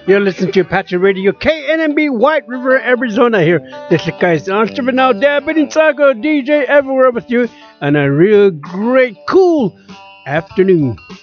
You're listening to Apache Radio, KNMB, White River, Arizona. Here, this is guys, entrepreneur, dad, Benny Taco, DJ, everywhere with you, and a real great, cool afternoon.